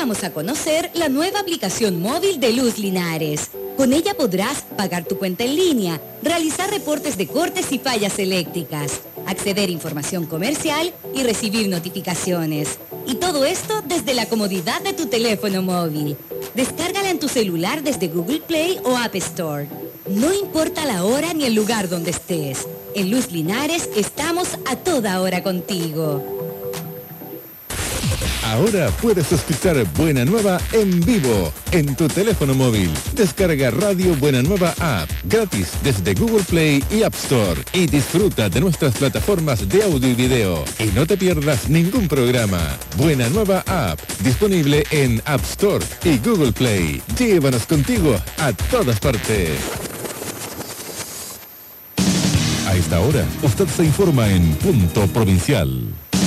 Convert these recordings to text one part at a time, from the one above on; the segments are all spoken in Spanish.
damos a conocer la nueva aplicación móvil de Luz Linares. Con ella podrás pagar tu cuenta en línea, realizar reportes de cortes y fallas eléctricas, acceder a información comercial y recibir notificaciones. Y todo esto desde la comodidad de tu teléfono móvil. Descárgala en tu celular desde Google Play o App Store. No importa la hora ni el lugar donde estés. En Luz Linares estamos a toda hora contigo. Ahora puedes escuchar Buena Nueva en vivo en tu teléfono móvil. Descarga Radio Buena Nueva App gratis desde Google Play y App Store y disfruta de nuestras plataformas de audio y video. Y no te pierdas ningún programa. Buena Nueva App, disponible en App Store y Google Play. Llévanos contigo a todas partes. A esta hora, usted se informa en Punto Provincial.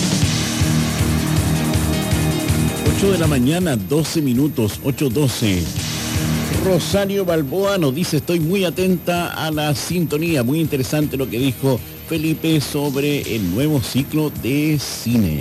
8 de la mañana, 12 minutos, 8:12. Rosario Balboa nos dice: estoy muy atenta a la sintonía. Muy interesante lo que dijo Felipe sobre el nuevo ciclo de cine.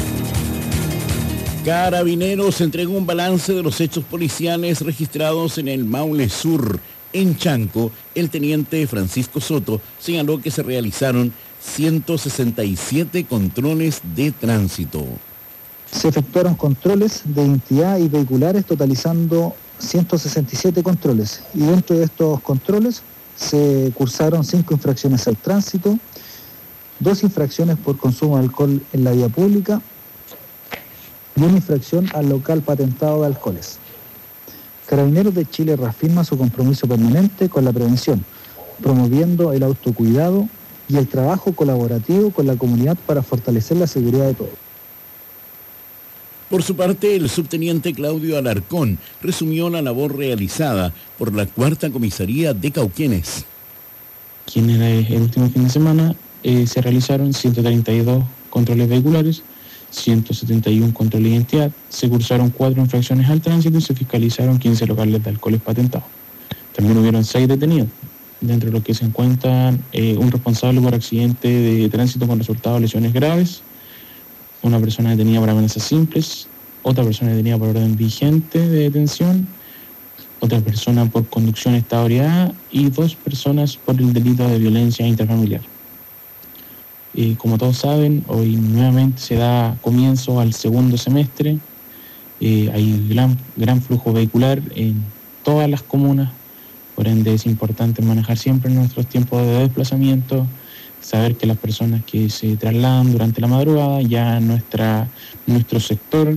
Carabineros entregó un balance de los hechos policiales registrados en el Maule Sur. En Chanco, el teniente Francisco Soto señaló que se realizaron 167 controles de tránsito. Se efectuaron controles de identidad y vehiculares totalizando 167 controles, y dentro de estos controles se cursaron 5 infracciones al tránsito, 2 infracciones por consumo de alcohol en la vía pública y una infracción al local patentado de alcoholes. Carabineros de Chile reafirma su compromiso permanente con la prevención, promoviendo el autocuidado y el trabajo colaborativo con la comunidad para fortalecer la seguridad de todos. Por su parte, el subteniente Claudio Alarcón resumió la labor realizada por la 4ª Comisaría de Cauquenes. En el último fin de semana se realizaron 132 controles vehiculares, 171 controles de identidad, se cursaron 4 infracciones al tránsito y se fiscalizaron 15 locales de alcoholes patentados. También hubieron 6 detenidos, dentro de los que se encuentran un responsable por accidente de tránsito con resultado de lesiones graves, una persona detenida por amenazas simples, otra persona detenida por orden vigente de detención, otra persona por conducción en estado de ebriedad y 2 personas por el delito de violencia intrafamiliar. Como todos saben, hoy nuevamente se da comienzo al segundo semestre. Hay gran flujo vehicular en todas las comunas, por ende es importante manejar siempre nuestros tiempos de desplazamiento, saber que las personas que se trasladan durante la madrugada, ya nuestro sector,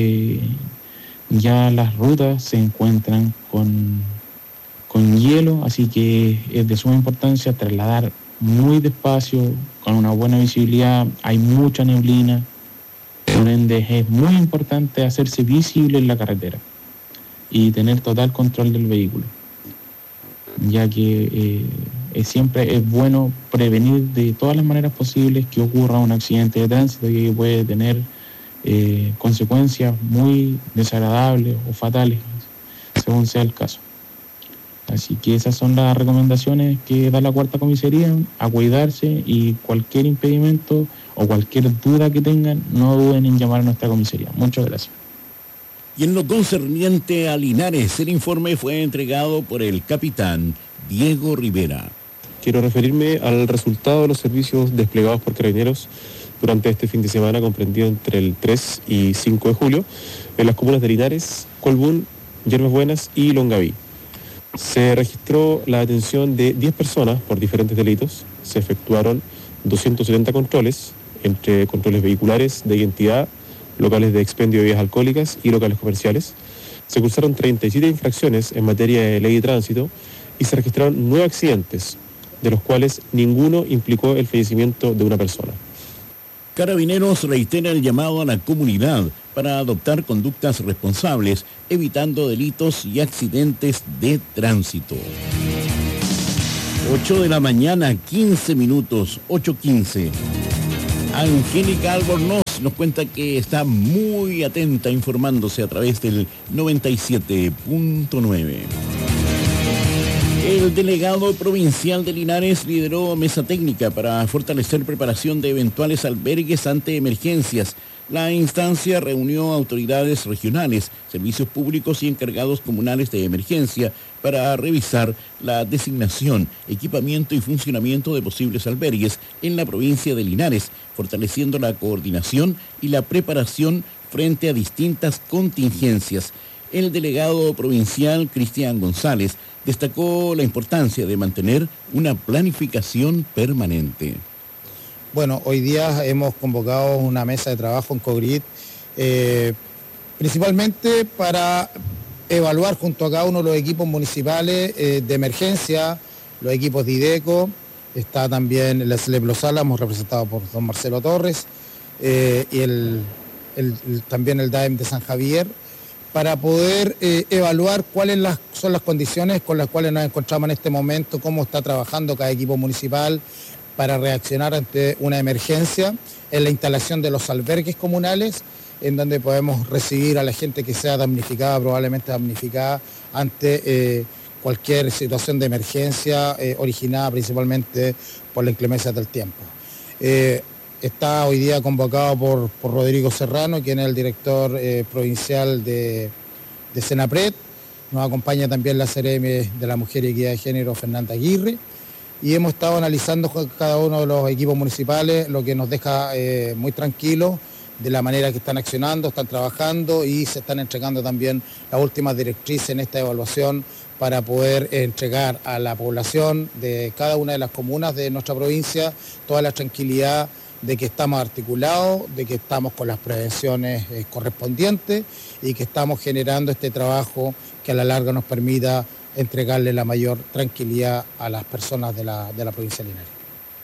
ya las rutas se encuentran con hielo, así que es de suma importancia trasladar muy despacio, con una buena visibilidad. Hay mucha neblina, por ende es muy importante hacerse visible en la carretera y tener total control del vehículo, ya que siempre es bueno prevenir de todas las maneras posibles que ocurra un accidente de tránsito que puede tener consecuencias muy desagradables o fatales, según sea el caso. Así que esas son las recomendaciones que da la 4ª Comisaría, a cuidarse, y cualquier impedimento o cualquier duda que tengan, no duden en llamar a nuestra comisaría. Muchas gracias. Y en lo concerniente a Linares, el informe fue entregado por el capitán Diego Rivera. Quiero referirme al resultado de los servicios desplegados por Carabineros durante este fin de semana comprendido entre el 3 y 5 de julio en las comunas de Linares, Colbún, Yerbas Buenas y Longaví. Se registró la detención de 10 personas por diferentes delitos. Se efectuaron 270 controles, entre controles vehiculares, de identidad, locales de expendio de bebidas alcohólicas y locales comerciales. Se cursaron 37 infracciones en materia de ley de tránsito y se registraron 9 accidentes, de los cuales ninguno implicó el fallecimiento de una persona. Carabineros reitera el llamado a la comunidad para adoptar conductas responsables, evitando delitos y accidentes de tránsito. 8 de la mañana, 15 minutos, 8:15. Angélica Albornoz nos cuenta que está muy atenta informándose a través del 97.9. El delegado provincial de Linares lideró mesa técnica para fortalecer preparación de eventuales albergues ante emergencias. La instancia reunió autoridades regionales, servicios públicos y encargados comunales de emergencia para revisar la designación, equipamiento y funcionamiento de posibles albergues en la provincia de Linares, fortaleciendo la coordinación y la preparación frente a distintas contingencias. El delegado provincial Cristian González destacó la importancia de mantener una planificación permanente. Bueno, hoy día hemos convocado una mesa de trabajo en COGRID, principalmente para evaluar junto a cada uno de los equipos municipales de emergencia, los equipos de IDECO, está también el SLEP Los Álamos, representado por don Marcelo Torres, y también el DAEM de San Javier, para poder evaluar cuáles son las condiciones con las cuales nos encontramos en este momento, cómo está trabajando cada equipo municipal para reaccionar ante una emergencia, en la instalación de los albergues comunales, en donde podemos recibir a la gente que sea damnificada, probablemente damnificada, ante cualquier situación de emergencia originada principalmente por la inclemencia del tiempo. Está hoy día convocado por Rodrigo Serrano, quien es el director provincial de Senapred. Nos acompaña también la CRM de la Mujer y Equidad de Género, Fernanda Aguirre. Y hemos estado analizando cada uno de los equipos municipales, lo que nos deja muy tranquilos de la manera que están accionando, están trabajando y se están entregando también las últimas directrices en esta evaluación para poder entregar a la población de cada una de las comunas de nuestra provincia toda la tranquilidad de que estamos articulados, de que estamos con las prevenciones correspondientes y que estamos generando este trabajo que a la larga nos permita entregarle la mayor tranquilidad a las personas de la provincia de Linares.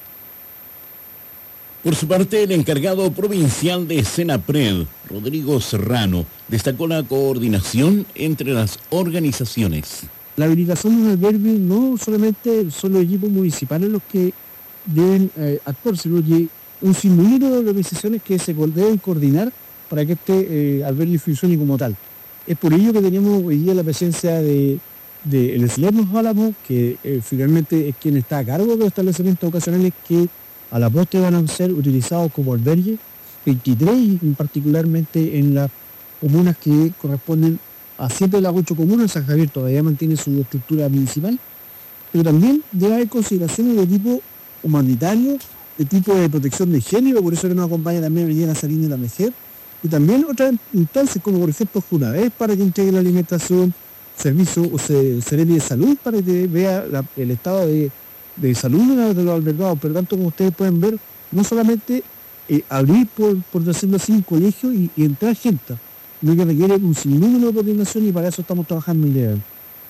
Por su parte, el encargado provincial de Senapred, Rodrigo Serrano, destacó la coordinación entre las organizaciones. La habilitación de un albergue no solamente son los equipos municipales los que deben actuar, sino que un sinnúmero de organizaciones que se deben coordinar para que este albergue funcione como tal. Es por ello que tenemos hoy día la presencia del SLEP Los Álamos, que finalmente es quien está a cargo de los establecimientos ocasionales que a la postre van a ser utilizados como albergue, 23 y particularmente en las comunas que corresponden a 7 de las 8 comunas. San Javier todavía mantiene su estructura municipal, pero también debe haber consideraciones de tipo humanitario, de tipo de protección de género, por eso que nos acompaña también hoy día la Salina y la Mejer, y también otras instancias como por ejemplo Junavés para que entregue la alimentación, servicio o Seremi de Salud para que vea el estado de salud de los albergados. Por lo tanto, como ustedes pueden ver, no solamente abrir, por decirlo así, un colegio y entrar gente, sino que requiere un sinnúmero de coordinación y para eso estamos trabajando en ideal.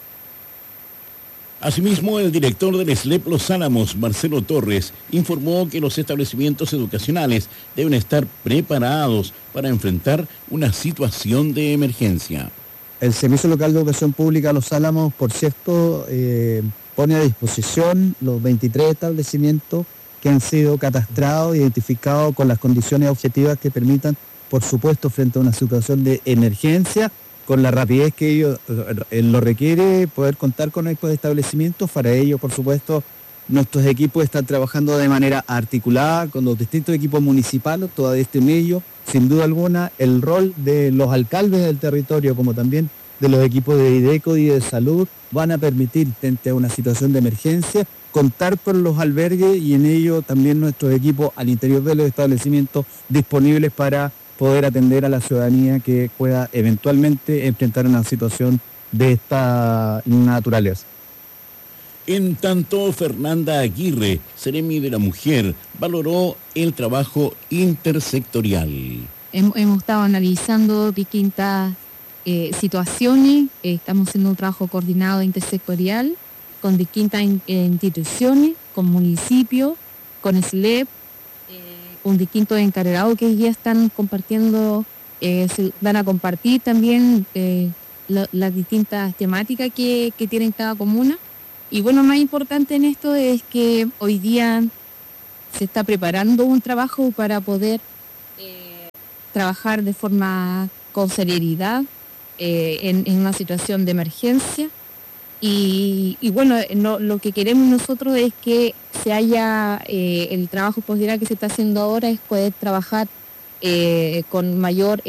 Asimismo, el director del SLEP Los Álamos, Marcelo Torres, informó que los establecimientos educacionales deben estar preparados para enfrentar una situación de emergencia. El Servicio Local de Educación Pública Los Álamos, por cierto, pone a disposición los 23 establecimientos que han sido catastrados e identificados con las condiciones objetivas que permitan, por supuesto, frente a una situación de emergencia, con la rapidez que ello lo requiere, poder contar con estos establecimientos. Para ello, por supuesto, nuestros equipos están trabajando de manera articulada con los distintos equipos municipales, todo este medio. Sin duda alguna, el rol de los alcaldes del territorio, como también de los equipos de IDECO y de salud, van a permitir, frente a una situación de emergencia, contar con los albergues y en ello también nuestros equipos al interior de los establecimientos disponibles para poder atender a la ciudadanía que pueda eventualmente enfrentar una situación de esta naturaleza. En tanto, Fernanda Aguirre, Seremi de la Mujer, valoró el trabajo intersectorial. Hemos estado analizando distintas situaciones, estamos haciendo un trabajo coordinado intersectorial con distintas instituciones, con municipios, con SLEP, con distintos encargados que ya están compartiendo, se van a compartir también las distintas temáticas que tienen cada comuna. Y bueno, más importante en esto es que hoy día se está preparando un trabajo para poder trabajar de forma con celeridad en una situación de emergencia. Y bueno, lo que queremos nosotros es que se haya el trabajo posterior que se está haciendo ahora es poder trabajar con mayor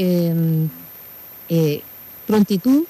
prontitud.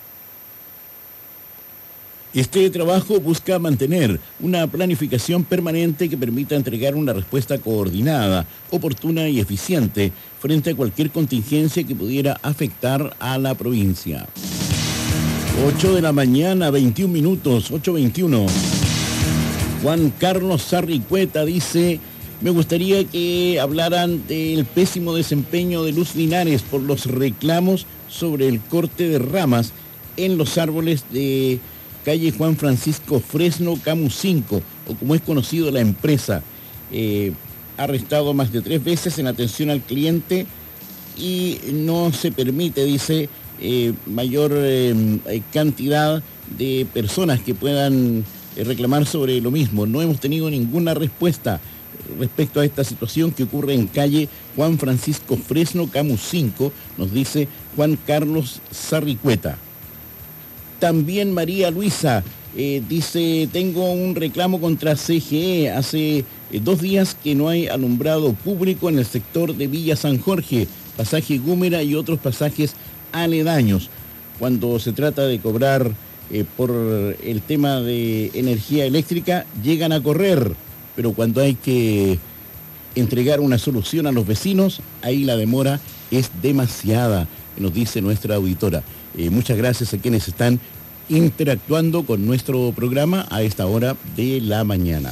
Este trabajo busca mantener una planificación permanente que permita entregar una respuesta coordinada, oportuna y eficiente frente a cualquier contingencia que pudiera afectar a la provincia. 8 de la mañana, 21 minutos, 8:21. Juan Carlos Sarricueta dice: me gustaría que hablaran del pésimo desempeño de Luz Linares por los reclamos sobre el corte de ramas en los árboles de calle Juan Francisco Fresno, Camus 5, o como es conocido la empresa. Arrestado más de 3 veces en atención al cliente y no se permite, dice, mayor cantidad de personas que puedan reclamar sobre lo mismo. No hemos tenido ninguna respuesta respecto a esta situación que ocurre en calle Juan Francisco Fresno, Camus 5, nos dice Juan Carlos Sarricueta. También María Luisa dice: tengo un reclamo contra CGE. Hace 2 días que no hay alumbrado público en el sector de Villa San Jorge, pasaje Gúmera y otros pasajes aledaños. Cuando se trata de cobrar por el tema de energía eléctrica, llegan a correr, pero cuando hay que entregar una solución a los vecinos, ahí la demora es demasiada, nos dice nuestra auditora. Muchas gracias a quienes están interactuando con nuestro programa a esta hora de la mañana.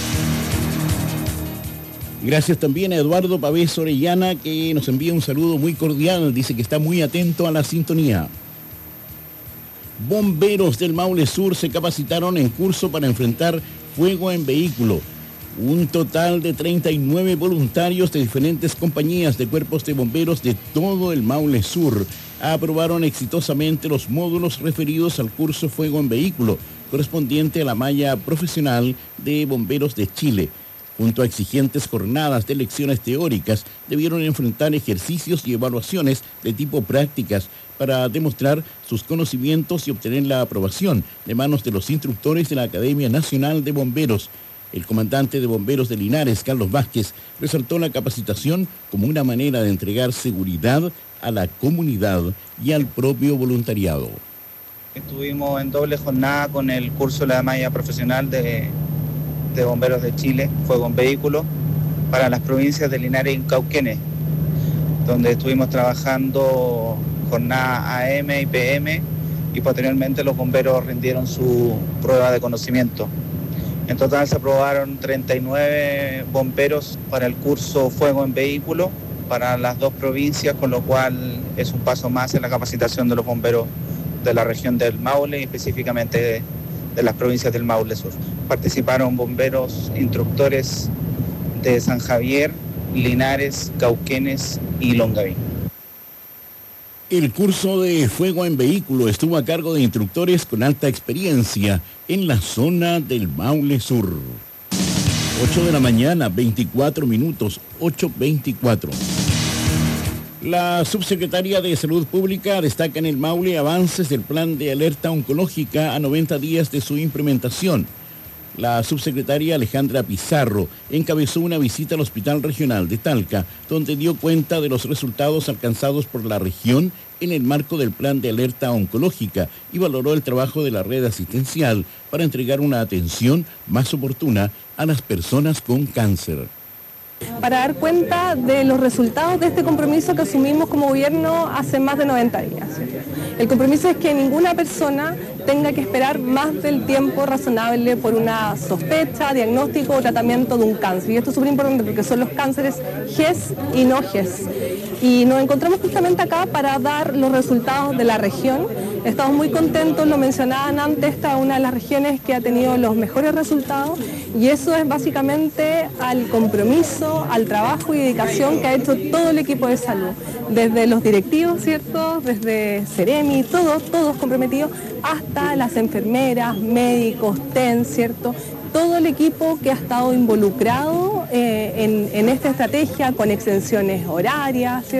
Gracias también a Eduardo Pavés Orellana, que nos envía un saludo muy cordial, dice que está muy atento a la sintonía. Bomberos del Maule Sur se capacitaron en curso para enfrentar fuego en vehículo. Un total de 39 voluntarios de diferentes compañías de cuerpos de bomberos de todo el Maule Sur aprobaron exitosamente los módulos referidos al curso Fuego en Vehículo, correspondiente a la malla profesional de Bomberos de Chile. Junto a exigentes jornadas de lecciones teóricas, debieron enfrentar ejercicios y evaluaciones de tipo prácticas para demostrar sus conocimientos y obtener la aprobación de manos de los instructores de la Academia Nacional de Bomberos. El comandante de Bomberos de Linares, Carlos Vázquez, resaltó la capacitación como una manera de entregar seguridad a la comunidad y al propio voluntariado. Estuvimos en doble jornada con el curso de la malla profesional de Bomberos de Chile, Fuego en Vehículo, para las provincias de Linares y Cauquenes, donde estuvimos trabajando jornada AM y PM y posteriormente los bomberos rindieron su prueba de conocimiento. En total se aprobaron 39 bomberos para el curso Fuego en Vehículo para las 2 provincias, con lo cual es un paso más en la capacitación de los bomberos de la región del Maule y específicamente de las provincias del Maule Sur. Participaron bomberos instructores de San Javier, Linares, Cauquenes y Longaví. El curso de Fuego en Vehículo estuvo a cargo de instructores con alta experiencia en la zona del Maule Sur. 8 de la mañana, 24 minutos, 8:24. La subsecretaria de Salud Pública destaca en el Maule avances del plan de alerta oncológica a 90 días de su implementación. La subsecretaria Alejandra Pizarro encabezó una visita al Hospital Regional de Talca, donde dio cuenta de los resultados alcanzados por la región en el marco del plan de alerta oncológica y valoró el trabajo de la red asistencial para entregar una atención más oportuna a las personas con cáncer. Para dar cuenta de los resultados de este compromiso que asumimos como gobierno hace más de 90 días. El compromiso es que ninguna persona tenga que esperar más del tiempo razonable por una sospecha, diagnóstico o tratamiento de un cáncer. Y esto es súper importante porque son los cánceres GES y no GES. Y nos encontramos justamente acá para dar los resultados de la región. Estamos muy contentos, lo mencionaban antes, esta es una de las regiones que ha tenido los mejores resultados y eso es básicamente al compromiso, al trabajo y dedicación que ha hecho todo el equipo de salud, desde los directivos, ¿cierto?, desde Ceremi, todos comprometidos, hasta las enfermeras, médicos, TEN, ¿cierto?, todo el equipo que ha estado involucrado en esta estrategia con extensiones horarias, ¿cierto?